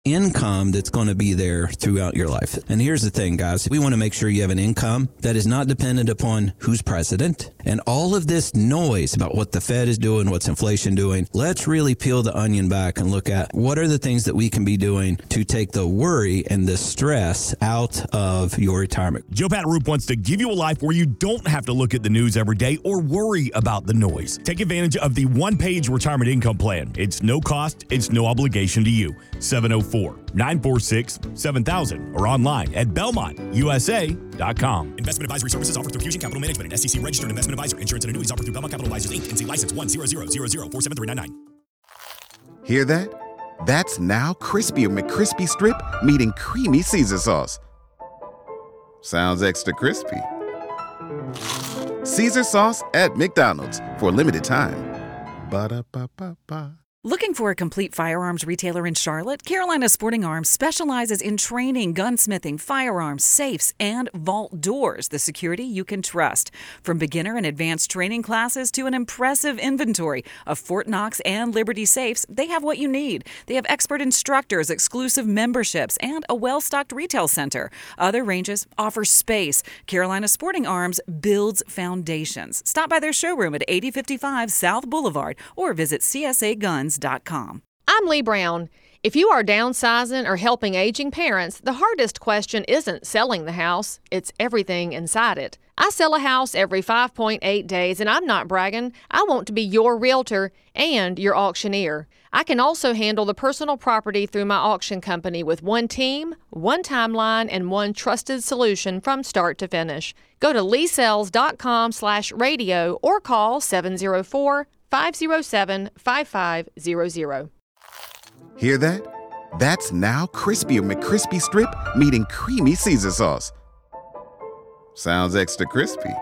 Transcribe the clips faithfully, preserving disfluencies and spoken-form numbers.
income that's going to be there throughout your life. And here's the thing, guys. We want to make sure you have an income that is not dependent upon who's president and all of this noise about what the Fed is doing, what's inflation doing. Let's really peel the onion back and look at what are the things that we can be doing to take the worry and the stress out of your retirement. Joe Pat Roop wants to give you a life where you don't have to look at the news every day or worry about the noise. Take advantage of the one-page retirement income plan. It's no cost, it's no obligation to you. seven oh four, nine four six, seven thousand or online at belmont u s a dot com. Investment advisory services offered through Fusion Capital Management, an S E C registered investment advisor. Insurance and annuities offered through Belmont Capital Advisors, Incorporated. N C license one zero zero zero zero four seven three nine nine. Hear that? That's now Crispy McCrispy Strip meeting Creamy Caesar Sauce. Sounds extra crispy. Caesar Sauce at McDonald's for a limited time. Ba-da-ba-ba-ba. Looking for a complete firearms retailer in Charlotte? Carolina Sporting Arms specializes in training, gunsmithing, firearms, safes, and vault doors, the security you can trust. From beginner and advanced training classes to an impressive inventory of Fort Knox and Liberty safes, they have what you need. They have expert instructors, exclusive memberships, and a well-stocked retail center. Other ranges offer space. Carolina Sporting Arms builds foundations. Stop by their showroom at eighty fifty-five South Boulevard or visit c s a guns dot com. I'm Lee Brown. If you are downsizing or helping aging parents, the hardest question isn't selling the house, it's everything inside it. I sell a house every five point eight days, and I'm not bragging. I want to be your realtor and your auctioneer. I can also handle the personal property through my auction company with one team, one timeline, and one trusted solution from start to finish. Go to lee sells dot com slash radio or call seven oh four, five oh seven, five five zero zero. Hear that? That's now Crispy McCrispy Strip meeting Creamy Caesar Sauce. Sounds extra crispy.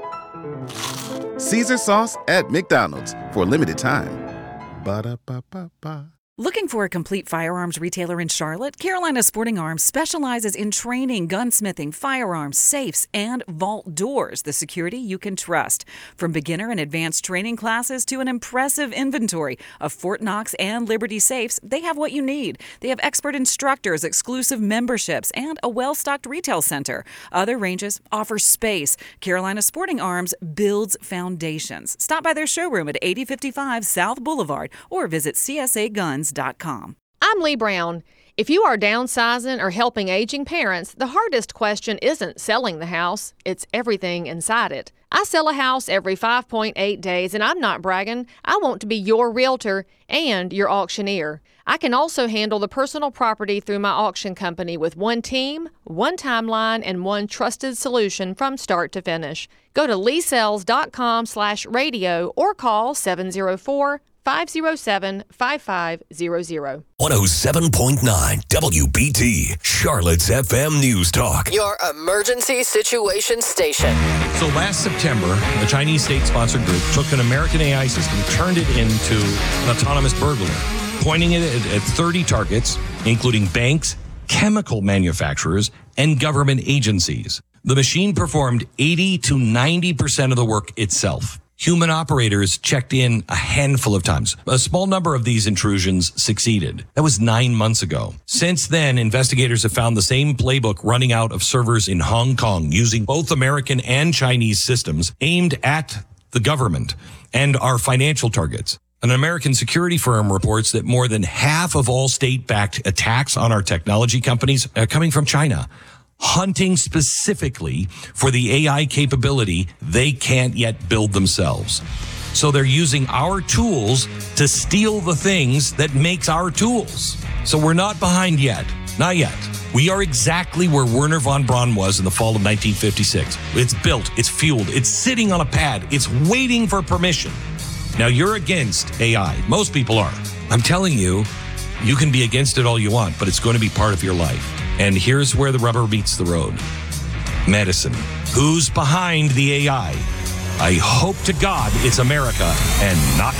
Caesar Sauce at McDonald's for a limited time. Ba-da-ba-ba-ba. Looking for a complete firearms retailer in Charlotte? Carolina Sporting Arms specializes in training, gunsmithing, firearms, safes, and vault doors, the security you can trust. From beginner and advanced training classes to an impressive inventory of Fort Knox and Liberty safes, they have what you need. They have expert instructors, exclusive memberships, and a well-stocked retail center. Other ranges offer space. Carolina Sporting Arms builds foundations. Stop by their showroom at eighty fifty-five South Boulevard or visit c s a guns dot com. I'm Lee Brown. If you are downsizing or helping aging parents, the hardest question isn't selling the house, it's everything inside it. I sell a house every five point eight days, and I'm not bragging. I want to be your realtor and your auctioneer. I can also handle the personal property through my auction company with one team, one timeline, and one trusted solution from start to finish. Go to lee sells dot com slash radio or call seven oh four, five oh seven, five five zero zero. one oh seven point nine W B T, Charlotte's F M News Talk. Your emergency situation station. So last September, a Chinese state-sponsored group took an American A I system, turned it into an autonomous burglar, pointing it at, at thirty targets, including banks, chemical manufacturers, and government agencies. The machine performed eighty to ninety percent of the work itself. Human operators checked in a handful of times. A small number of these intrusions succeeded. That was nine months ago. Since then, investigators have found the same playbook running out of servers in Hong Kong using both American and Chinese systems aimed at the government and our financial targets. An American security firm reports that more than half of all state-backed attacks on our technology companies are coming from China, hunting specifically for the A I capability they can't yet build themselves. So they're using our tools to steal the things that makes our tools. So we're not behind yet. Not yet. We are exactly where Wernher von Braun was in the fall of nineteen fifty-six. It's built, it's fueled, it's sitting on a pad, it's waiting for permission. Now you're against A I. Most people are. I'm telling you, you can be against it all you want, but it's going to be part of your life. And here's where the rubber meets the road. Medicine. Who's behind the A I? I hope to God it's America and not